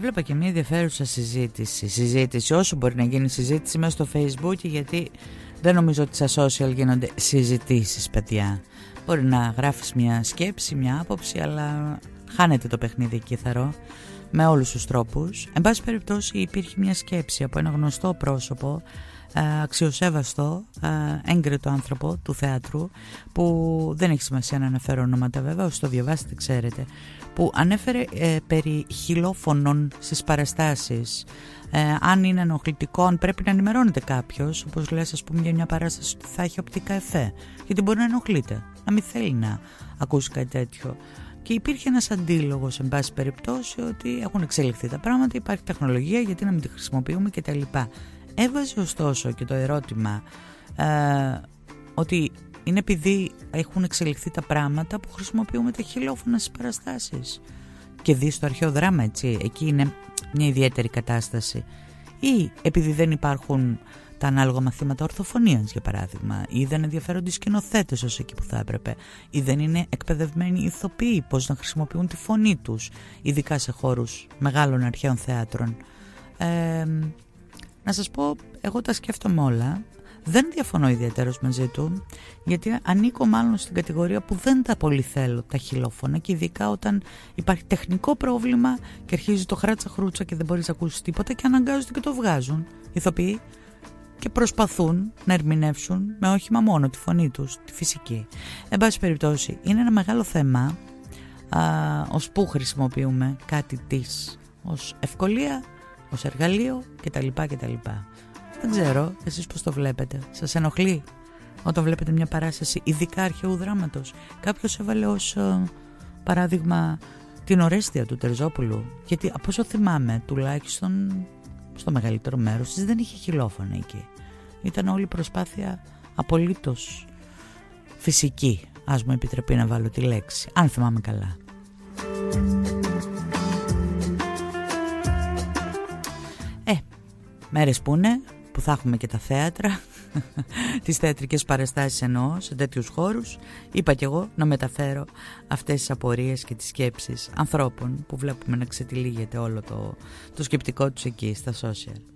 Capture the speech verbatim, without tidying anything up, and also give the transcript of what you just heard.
έβλεπα και μια ενδιαφέρουσα συζήτηση. Συζήτηση, όσο μπορεί να γίνει συζήτηση μέσα στο Facebook, γιατί δεν νομίζω ότι στα social γίνονται συζητήσεις, παιδιά. Μπορεί να γράφεις μια σκέψη, μια άποψη, αλλά χάνεται το παιχνίδι εκεί, θαρώ, με όλους τους τρόπους. Εν πάση περιπτώσει, υπήρχε μια σκέψη από ένα γνωστό πρόσωπο, αξιοσέβαστο, έγκριτο άνθρωπο του θεάτρου, που δεν έχει σημασία να αναφέρω ονόματα βέβαια, όσοι το διαβάσετε ξέρετε, που ανέφερε ε, περί χιλόφωνων στις παραστάσεις. Ε, αν είναι ενοχλητικό, αν πρέπει να ενημερώνεται κάποιος, όπως λες, ας πούμε, για μια παράσταση ότι θα έχει οπτικά εφέ, γιατί μπορεί να ενοχλείται, να μην θέλει να ακούσει κάτι τέτοιο. Και υπήρχε ένας αντίλογος, εν πάση περιπτώσει, ότι έχουν εξελιχθεί τα πράγματα, υπάρχει τεχνολογία, γιατί να μην τη χρησιμοποιούμε κτλ. Έβαζε ωστόσο και το ερώτημα ε, ότι είναι επειδή έχουν εξελιχθεί τα πράγματα που χρησιμοποιούμε τα χιλόφωνα στις παραστάσεις. Και δει στο αρχαίο δράμα, έτσι, εκεί είναι μια ιδιαίτερη κατάσταση. Ή επειδή δεν υπάρχουν τα ανάλογα μαθήματα ορθοφωνίας, για παράδειγμα, ή δεν ενδιαφέρονται οι σκηνοθέτες όσο εκεί που θα έπρεπε, ή δεν είναι εκπαιδευμένοι ηθοποιοί πώς να χρησιμοποιούν τη φωνή τους, ειδικά σε χώρους μεγάλων αρχαίων θεάτρων. Ε, να σας πω, εγώ τα σκέφτομαι όλα. Δεν διαφωνώ ιδιαίτερως μαζί του, γιατί ανήκω μάλλον στην κατηγορία που δεν τα πολύ θέλω τα χιλόφωνα, και ειδικά όταν υπάρχει τεχνικό πρόβλημα και αρχίζει το χράτσα χρούτσα και δεν μπορείς να ακούσεις τίποτα και αναγκάζονται και το βγάζουν ηθοποιοί και προσπαθούν να ερμηνεύσουν με όχημα μόνο τη φωνή τους, τη φυσική. Εν πάση περιπτώσει, είναι ένα μεγάλο θέμα α, ως που χρησιμοποιούμε κάτι της ως ευκολία, ως εργαλείο κτλ. κτλ. Δεν ξέρω, εσείς πώς το βλέπετε? Σας ενοχλεί όταν βλέπετε μια παράσταση, ειδικά αρχαίου δράματος? Κάποιος έβαλε ως ε, παράδειγμα την Ορέστια του Τερζόπουλου, γιατί από όσο θυμάμαι, τουλάχιστον στο μεγαλύτερο μέρος της, δεν είχε χιλόφωνα εκεί. Ήταν όλη η προσπάθεια απολύτως φυσική, ας μου επιτρεπεί να βάλω τη λέξη, αν θυμάμαι καλά. Ε, μέρες που είναι, που θα έχουμε και τα θέατρα, τις θεατρικές παραστάσεις εννοώ, σε τέτοιους χώρους, είπα κι εγώ να μεταφέρω αυτές τις απορίες και τις σκέψεις ανθρώπων που βλέπουμε να ξετυλίγεται όλο το, το σκεπτικό τους εκεί στα social.